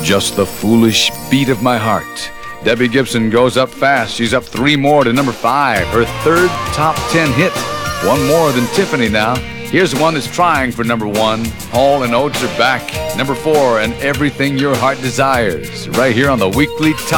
Just the Foolish Beat of My Heart. Debbie Gibson goes up fast. She's up 3 more to number 5, her 3rd top 10 hit. 1 more than Tiffany now. Here's one that's trying for number 1. Hall and Oates are back. Number 4, And Everything Your Heart Desires. Right here on the Weekly Top